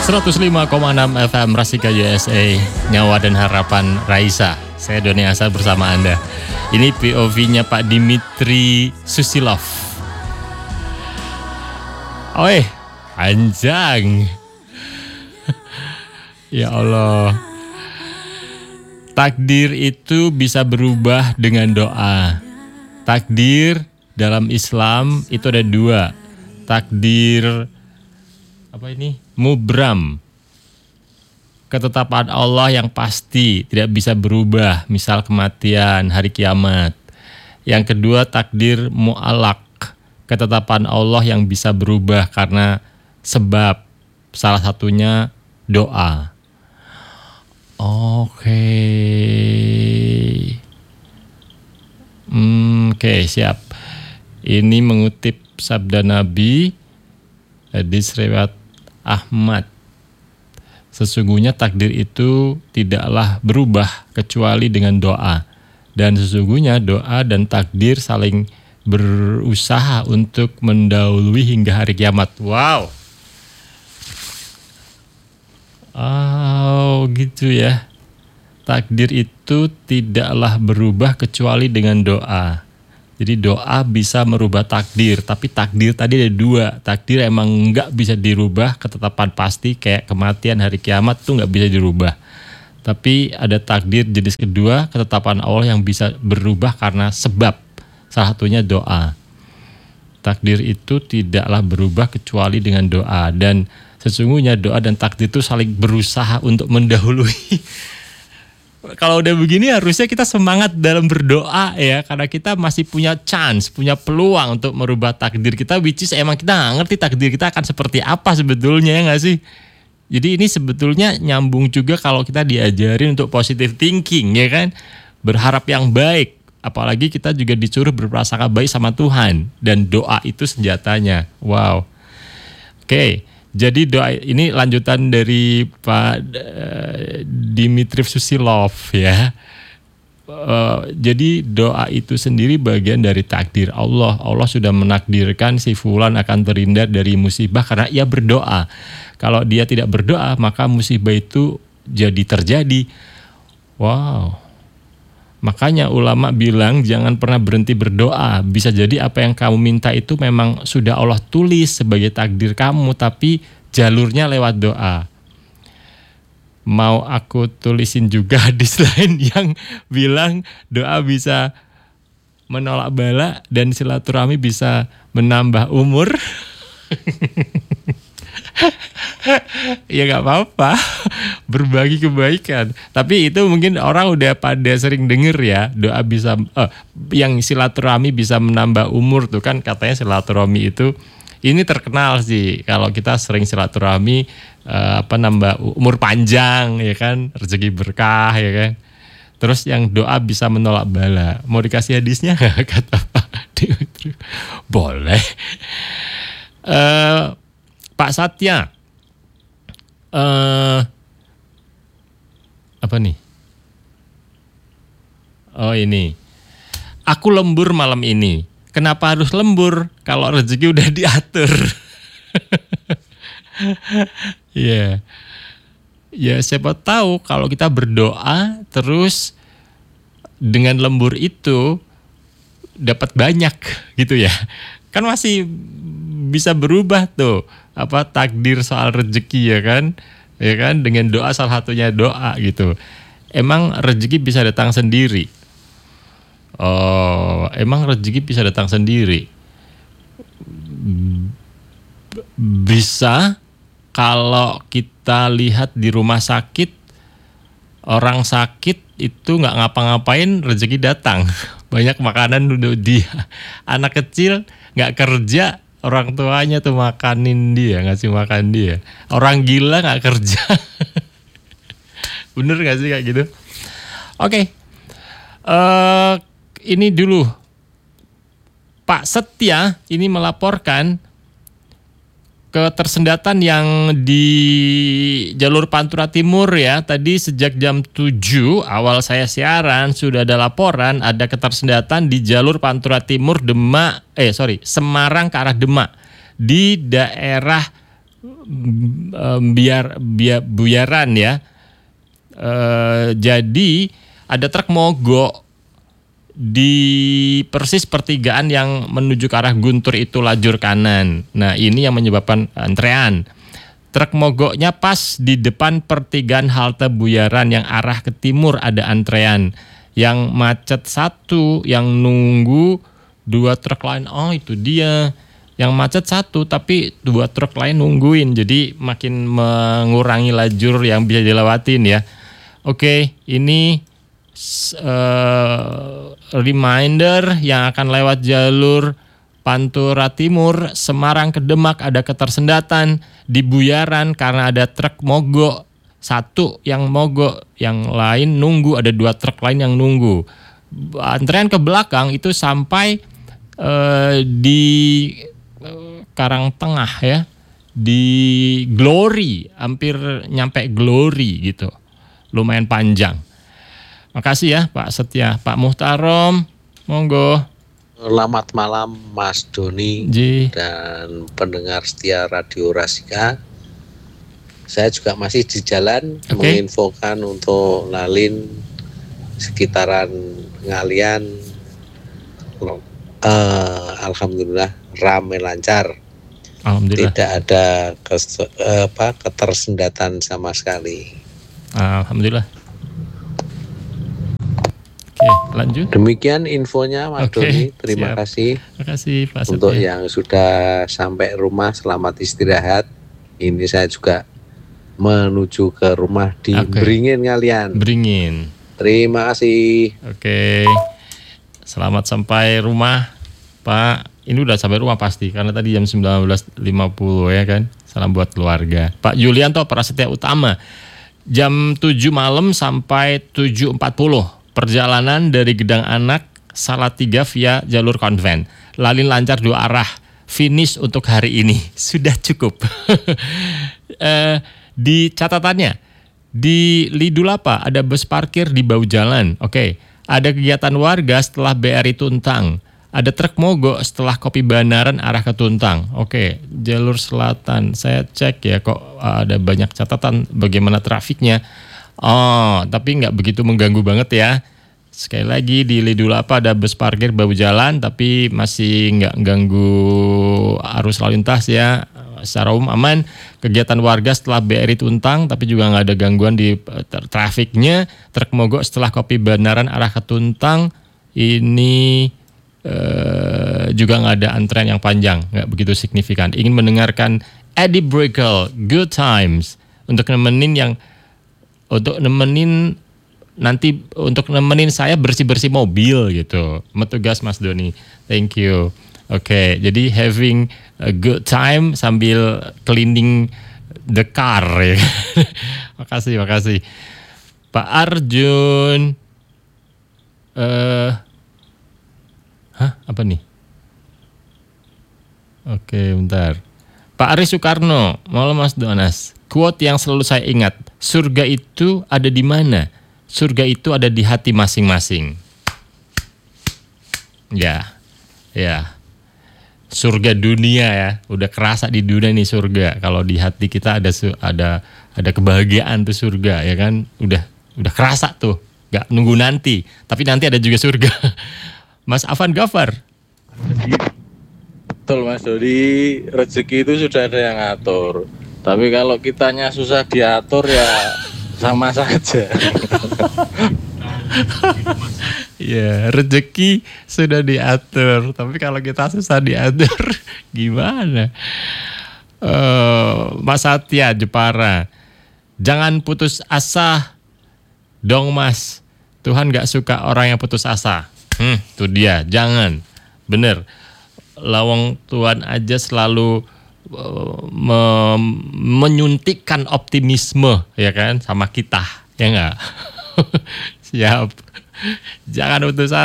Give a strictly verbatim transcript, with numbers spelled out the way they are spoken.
seratus lima koma enam F M Rasika U S A, Nyawa dan Harapan Raisa. Saya Doni Asa bersama Anda. Ini P O V-nya Pak Dimitri Susilov. Oi, panjang. Ya Allah. Takdir itu bisa berubah dengan doa. Takdir dalam Islam itu ada dua. Takdir apa ini? Mubram. Ketetapan Allah yang pasti, tidak bisa berubah, misal kematian, hari kiamat. Yang kedua takdir mu'alak, ketetapan Allah yang bisa berubah karena sebab, salah satunya doa. Oke. Hmm, Oke, siap. Ini mengutip sabda Nabi, hadis riwayat Ahmad. Sesungguhnya takdir itu tidaklah berubah kecuali dengan doa. Dan sesungguhnya doa dan takdir saling berusaha untuk mendahului hingga hari kiamat. Wow. Oh, gitu ya. Takdir itu tidaklah berubah kecuali dengan doa. Jadi doa bisa merubah takdir, tapi takdir tadi ada dua. Takdir emang nggak bisa dirubah, ketetapan pasti kayak kematian, hari kiamat tuh nggak bisa dirubah. Tapi ada takdir jenis kedua, ketetapan Allah yang bisa berubah karena sebab, salah satunya doa. Takdir itu tidaklah berubah kecuali dengan doa, dan sesungguhnya doa dan takdir itu saling berusaha untuk mendahului. Kalau udah begini harusnya kita semangat dalam berdoa ya, karena kita masih punya chance, punya peluang untuk merubah takdir kita, which is emang kita nggak ngerti takdir kita akan seperti apa sebetulnya, ya nggak sih? Jadi ini sebetulnya nyambung juga kalau kita diajarin untuk positive thinking, ya kan? Berharap yang baik, apalagi kita juga disuruh berprasangka baik sama Tuhan, dan doa itu senjatanya. Wow. Oke. Okay. Jadi doa ini lanjutan dari Pak Dimitri Susilov ya. Uh, jadi doa itu sendiri bagian dari takdir Allah. Allah sudah menakdirkan si fulan akan terhindar dari musibah karena ia berdoa. Kalau dia tidak berdoa, maka musibah itu jadi terjadi. Wow. Makanya ulama bilang jangan pernah berhenti berdoa. Bisa jadi apa yang kamu minta itu memang sudah Allah tulis sebagai takdir kamu, tapi jalurnya lewat doa. Mau aku tulisin juga hadis lain yang bilang doa bisa menolak bala dan silaturahmi bisa menambah umur. Ya gak apa-apa, berbagi kebaikan. Tapi itu mungkin orang udah pada sering denger ya, doa bisa eh, yang silaturahmi bisa menambah umur tuh kan, katanya silaturahmi itu ini terkenal sih kalau kita sering silaturahmi eh, apa nambah umur panjang ya kan, rezeki berkah ya kan. Terus yang doa bisa menolak bala. Mau dikasih hadisnya nggak? Kata Pak Dimitri. Boleh. Eh, Pak Satya. Uh, apa nih? Oh ini. Aku lembur malam ini. Kenapa harus lembur kalau rezeki udah diatur? Ya, yeah. Ya siapa tahu kalau kita berdoa terus dengan lembur itu dapat banyak gitu ya. Kan masih bisa berubah tuh apa takdir soal rezeki ya kan, ya kan dengan doa, salah satunya doa gitu. Emang rezeki bisa datang sendiri? Oh, emang rezeki bisa datang sendiri? Bisa kalau kita lihat di rumah sakit, orang sakit itu nggak ngapa-ngapain rezeki datang. Banyak makanan duduk dia. Anak kecil nggak kerja, orang tuanya tuh makanin dia, ngasih makan dia. Orang gila nggak kerja. Bener nggak sih kayak gitu? Oke, okay. uh, ini dulu Pak Setia ini melaporkan ketersendatan yang di jalur Pantura Timur ya. Tadi sejak jam tujuh awal saya siaran sudah ada laporan ada ketersendatan di jalur Pantura Timur Demak, eh sorry Semarang ke arah Demak di daerah um, biar biar buyaran ya. Uh, jadi ada truk mogok di persis pertigaan yang menuju ke arah Guntur itu lajur kanan. Nah, ini yang menyebabkan antrean. Truk mogoknya pas di depan pertigaan halte Buyaran yang arah ke timur ada antrean. Yang macet satu, yang nunggu dua truk lain. Oh, itu dia. Yang macet satu tapi dua truk lain nungguin. Jadi makin mengurangi lajur yang bisa dilewatin ya. Oke, ini uh, reminder yang akan lewat jalur Pantura Timur, Semarang ke Demak ada ketersendatan di Buyaran karena ada truk mogok. Satu yang mogok, yang lain nunggu, ada dua truk lain yang nunggu. Antrean ke belakang itu sampai uh, di uh, Karangtengah ya, di Glory, hampir nyampe Glory gitu. Lumayan panjang. Makasih ya Pak Setia. Pak Muhtarom, monggo. Selamat malam Mas Doni Ji. dan pendengar setia Radio Rasika. Saya juga masih di jalan okay. menginfokan untuk lalin sekitaran Ngalian. Uh, Alhamdulillah ramai lancar. Alhamdulillah. Tidak ada kes, uh, apa, ketersendatan sama sekali. Alhamdulillah. Oke, lanjut. Demikian infonya Mas Oke, Doni. Terima siap. kasih. Terima kasih Pak Setia. Untuk yang sudah sampai rumah selamat istirahat. Ini saya juga menuju ke rumah di Oke. Beringin Ngalian. Beringin. Terima kasih. Oke. Selamat sampai rumah Pak. Ini udah sampai rumah pasti karena tadi jam sembilan belas lima puluh ya kan. Salam buat keluarga. Pak Yulianto Prasetya Utama. Jam tujuh malam sampai tujuh empat puluh. Perjalanan dari Gedang Anak Salatiga via jalur konven. Lalin lancar dua arah. Finish untuk hari ini. Sudah cukup. eh, di catatannya, di Lidulapa ada bus parkir di bahu jalan. Oke. Ada kegiatan warga setelah B R I Tuntang. Ada truk mogok setelah Kopi Banaran arah ke Tuntang. Oke, jalur selatan. Saya cek ya kok ada banyak catatan bagaimana trafiknya. Oh, tapi nggak begitu mengganggu banget ya. Sekali lagi di Lidulapa ada bus parkir bahu jalan tapi masih nggak ganggu arus lalu lintas ya. Secara umum aman. Kegiatan warga setelah B R I Tuntang tapi juga nggak ada gangguan di tra- trafiknya. Truk mogok setelah Kopi Banaran arah ke Tuntang ini eh, juga nggak ada antrean yang panjang, nggak begitu signifikan. Ingin mendengarkan Eddie Brickell, Good Times untuk nemenin yang untuk nemenin nanti untuk nemenin saya bersih-bersih mobil gitu. Metugas Mas Doni. Thank you. Oke, okay, jadi having a good time sambil cleaning the car ya. Makasih, makasih. Pak Arjun. Eh uh, Hah, apa nih? Oke, bentar. Pak Ari Soekarno, malam Mas Donas. Quote yang selalu saya ingat, surga itu ada di mana? Surga itu ada di hati masing-masing. Ya, ya. Surga dunia ya, udah kerasa di dunia nih surga. Kalau di hati kita ada ada ada kebahagiaan tuh surga ya kan, udah udah kerasa tuh. Gak nunggu nanti, tapi nanti ada juga surga. Mas Afan Gafar. Betul Mas Dodi, rezeki itu sudah ada yang ngatur. Tapi kalau kitanya susah diatur ya sama saja. Ya, rezeki sudah diatur, tapi kalau kita susah diatur gimana? Uh, Mas Satya Jepara, jangan putus asa dong Mas. Tuhan gak suka orang yang putus asa. Hmm, tuh dia, jangan. Bener. Lawang Tuhan aja selalu uh, me- menyuntikkan optimisme ya kan sama kita, ya enggak? Siap. Jangan putus asa.